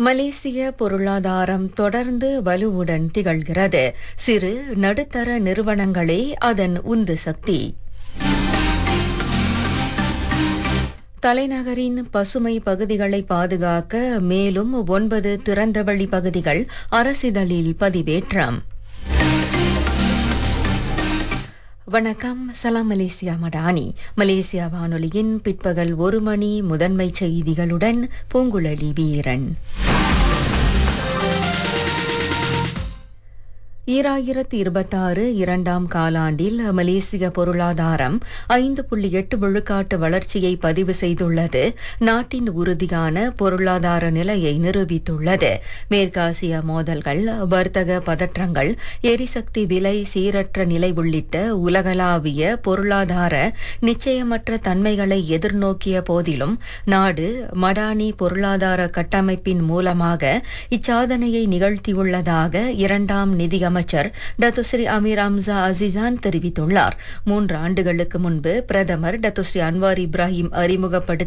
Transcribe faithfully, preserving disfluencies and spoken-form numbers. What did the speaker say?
மலேசிய பொருளாதாரம் தொடர்ந்து வலுவுடன் திகழ்கிறது. சிறு நடுத்தர நிறுவனங்களே அதன் உந்து சக்தி. தலைநகரின் பசுமை பகுதிகளை பாதுகாக்க மேலும் ஒன்பது திறந்தவெளி பகுதிகள் அரசிதழில் பதிவேற்றம். வணக்கம், சலாம் மலேசியா மடானி. மலேசியா வானொலியின் பிற்பகல் ஒரு மணி முதன்மை செய்திகளுடன் பூங்குழலி வீரன். ஈராயிரத்து இருபத்தாறு இரண்டாம் காலாண்டில் மலேசிய பொருளாதாரம் ஐந்து புள்ளி எட்டு விழுக்காட்டு வளர்ச்சியை பதிவு செய்துள்ளது. நாட்டின் உறுதியான பொருளாதார நிலையை நிரூபித்துள்ளது. மேற்காசிய மோதல்கள், வர்த்தக பதற்றங்கள், எரிசக்தி விலை சீரற்ற நிலை உள்ளிட்ட உலகளாவிய பொருளாதார நிச்சயமற்ற தன்மைகளை எதிர்நோக்கிய போதிலும் நாடு மடானி பொருளாதார கட்டமைப்பின் மூலமாக இச்சாதனையை நிகழ்த்தியுள்ளதாக இரண்டாம் நிதி அமைச்சர் டத்துஸ்ரீ அமீர் அம்சா அசிசான் தெரிவித்துள்ளார். மூன்று ஆண்டுகளுக்கு முன்பு பிரதமர் டத்துஸ்ரீ அன்வார் இப்ராஹிம் அறிமுகப்படுத்த